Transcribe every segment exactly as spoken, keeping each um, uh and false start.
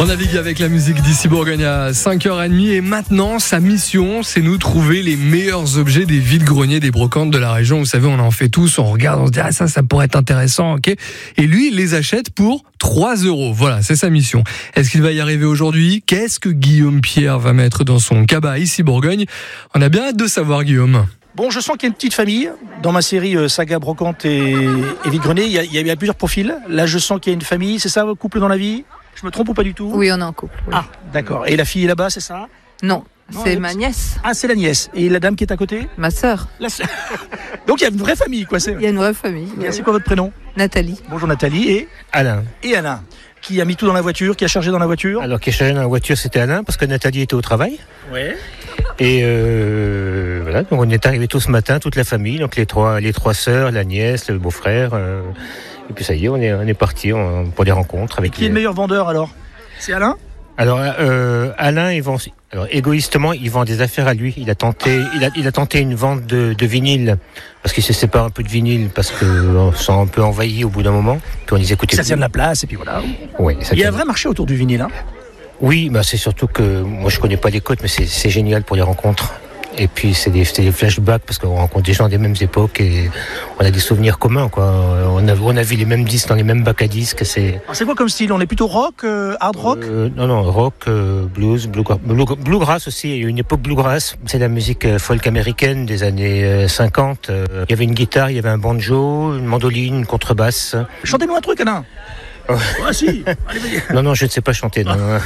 On navigue avec la musique d'ici Bourgogne à cinq heures trente et maintenant sa mission c'est nous trouver les meilleurs objets des vides-greniers, des brocantes de la région. Vous savez, on en fait tous, on regarde, on se dit ah ça ça pourrait être intéressant, ok. Et lui il les achète pour trois euros. Voilà, c'est sa mission. Est-ce qu'il va y arriver aujourd'hui? Qu'est-ce que Guillaume Pierre va mettre dans son cabas ici Bourgogne? On a bien hâte de savoir, Guillaume. Bon, je sens qu'il y a une petite famille. Dans ma série euh, Saga, Brocante et, et Vide-grenier, il y, a, il y a plusieurs profils. Là, je sens qu'il y a une famille. C'est ça, couple dans la vie? Je me trompe ou pas du tout? Oui, on est en couple. Oui. Ah, d'accord. Et la fille est là-bas, c'est ça? Non, Non, c'est elle- ma nièce, Ah, c'est la nièce. Et la dame qui est à côté? ma sœur. La sœur. Donc, il y a une vraie famille, quoi. C'est... Il y a une vraie famille. Bien, c'est quoi votre prénom? Nathalie. Bonjour Nathalie. Et, Alain. et Alain. Qui a mis tout dans la voiture, qui a chargé dans la voiture? Alors, qui est chargé dans la voiture, c'était Alain, parce que Nathalie était au travail. Ouais. Et euh, voilà, donc on est arrivés tous ce matin, toute la famille, donc les trois, les trois sœurs, la nièce, le beau-frère. Euh, et puis ça y est, on est, on est parti pour des rencontres avec. Qui est le meilleur vendeur alors? C'est Alain? Alors euh, Alain, il vend, alors égoïstement, il vend des affaires à lui. Il a tenté, il a, il a tenté une vente de, de vinyle parce qu'il se sépare un peu de vinyle parce que on s'est un peu envahi au bout d'un moment. Puis on disait écoutez, Ça tient de la place et puis voilà. ouais, ça Il y a tient- un vrai marché autour du vinyle, hein? Oui, bah c'est surtout que moi je connais pas les côtes, mais c'est, c'est génial pour les rencontres. Et puis c'est des, c'est des flashbacks parce qu'on rencontre des gens des mêmes époques et on a des souvenirs communs, quoi. On a, on a vu les mêmes disques dans les mêmes bacs à disques. C'est Alors, c'est quoi comme style? On est plutôt rock, euh, hard rock? euh, non non rock, euh, blues, bluegrass, bluegrass aussi. Il y a eu une époque bluegrass. C'est la musique euh, folk américaine des années euh, cinquante. Euh, il y avait une guitare, il y avait un banjo, une mandoline, une contrebasse. Chantez-nous un truc, Alain. Oh. Ah si. Allez, vas-y. Non non, je ne sais pas chanter. Non, non.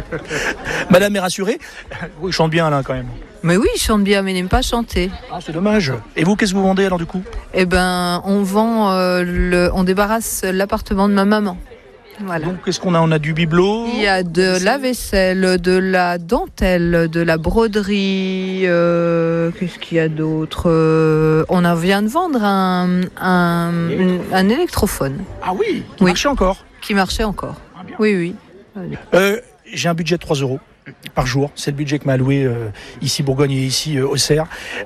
Madame est rassurée? Oui, il chante bien, Alain, quand même. Mais oui, il chante bien, mais il n'aime pas chanter. Ah, c'est dommage. Et vous, qu'est-ce que vous vendez alors du coup? Eh ben, on vend, euh, le, on débarrasse l'appartement de ma maman. Voilà. Donc, qu'est-ce qu'on a? On a du bibelot. Il y a de la vaisselle, de la dentelle, de la broderie. Euh, qu'est-ce qu'il y a d'autre? Euh, On a vient de vendre un, un, un électrophone Ah oui, qui Oui. marchait encore. qui marchait encore. Ah, bien. Oui, oui. Euh, j'ai un budget de trois euros par jour. C'est le budget que m'a alloué euh, ici Bourgogne et ici euh, Auxerre.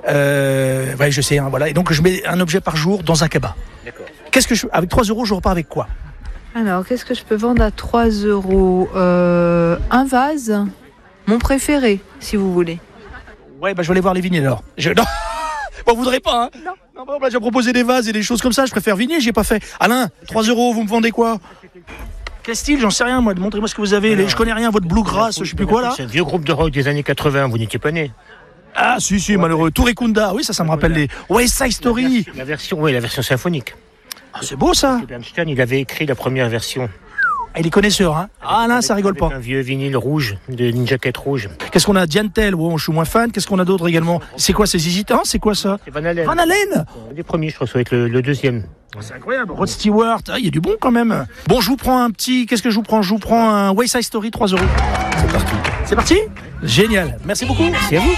Euh, ouais, je sais. Hein, voilà. Et donc, je mets un objet par jour dans un cabas. D'accord. Qu'est-ce que je... Avec trois euros, je repars avec quoi? Alors, qu'est-ce que je peux vendre à trois euros? Euh, Un vase, mon préféré, si vous voulez. Ouais, bah je vais aller voir les vinyles alors. Je... Non, bon, vous voudrez pas, hein? Non. Non, bah, on m'a déjà proposé des vases et des choses comme ça. Je préfère vinyle, j'ai pas fait. Alain, trois euros, vous me vendez quoi? Quel style? J'en sais rien, moi. Montrez-moi ce que vous avez. Les... Je connais rien, votre bluegrass, je sais plus quoi là. C'est un vieux groupe de rock des années quatre-vingts. Vous n'étiez pas né. Ah, si, si, malheureux. Tourekunda, oui, ça, ça me rappelle les West Side Story. La version, oui, la version symphonique. Ah, c'est beau ça. Bernstein, il avait écrit la première version. Ah, il est connaisseur, hein. Ah, là, ça rigole Avec pas. un vieux vinyle rouge, de- d'une jaquette rouge. Qu'est-ce qu'on a? Diantel, bon, je suis moins fan. Qu'est-ce qu'on a d'autre également? C'est quoi, c'est Zizi Top? C'est quoi ça? C'est Van Halen. Van Halen. Les premiers, je crois, ça va être le, le deuxième. C'est incroyable. Rod Stewart, ah, il y a du bon quand même. Bon, je vous prends un petit. Qu'est-ce que je vous prends? Je vous prends un West Side Story, trois euros. C'est parti. C'est parti? Génial. Merci beaucoup. Merci à vous.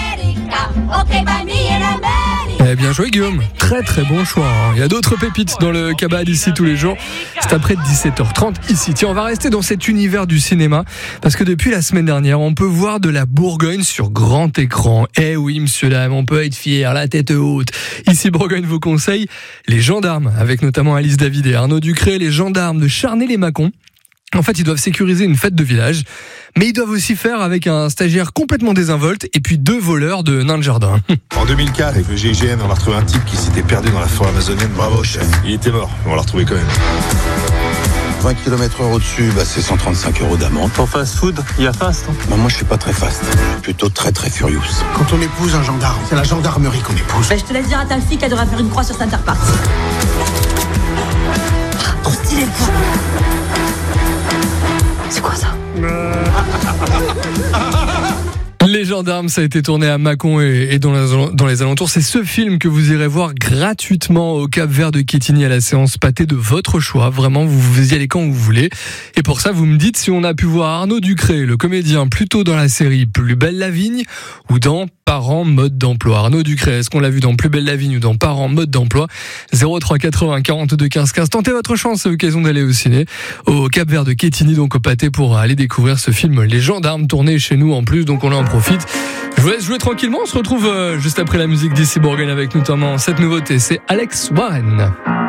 Eh bien joué, Guillaume. Très très bon choix, hein. Il y a d'autres pépites dans le cabas d'ici tous les jours. C'est après dix-sept heures trente ici. Tiens, on va rester dans cet univers du cinéma parce que depuis la semaine dernière, on peut voir de la Bourgogne sur grand écran. Eh oui, monsieur, dame, on peut être fier, la tête haute. Ici, Bourgogne vous conseille Les Gendarmes, avec notamment Alice David et Arnaud Ducré, les gendarmes de Charnay-les-Mâcons. En fait, ils doivent sécuriser une fête de village, mais ils doivent aussi faire avec un stagiaire complètement désinvolte et puis deux voleurs de nains de jardin. En deux mille quatre, avec le G I G N, on a retrouvé un type qui s'était perdu dans la forêt amazonienne. Bravo, chef. Il était mort, mais on l'a retrouvé quand même. vingt kilomètres heure au-dessus, bah c'est cent trente-cinq euros d'amende. Pour fast food, il y a fast. Hein. Bah moi je suis pas très fast, je suis plutôt très très furious. Quand on épouse un gendarme, c'est la gendarmerie qu'on épouse. Ben, je te laisse dire à ta fille qu'elle devrait faire une croix sur Center Park. Trop stylé, quoi. C'est quoi ça? Les Gendarmes, ça a été tourné à Mâcon et, et dans, la, dans les alentours. C'est ce film que vous irez voir gratuitement au Cap-Vert de Quetigny à la séance pâté de votre choix. Vraiment, vous, vous y allez quand vous voulez. Et pour ça, vous me dites si on a pu voir Arnaud Ducré, le comédien, plutôt dans la série Plus belle la vigne ou dans Parents mode d'emploi. Arnaud Ducré, est-ce qu'on l'a vu dans Plus belle la vigne ou dans Parents mode d'emploi? zéro trois quatre-vingts quarante-deux quinze quinze. Tentez votre chance à l'occasion d'aller au ciné au Cap-Vert de Quetigny, donc au pâté, pour aller découvrir ce film Les Gendarmes, tourné chez nous en plus, donc on en profite. Je vous laisse jouer tranquillement, on se retrouve juste après la musique d'ici Bourgogne avec notamment cette nouveauté, c'est Alex Warren.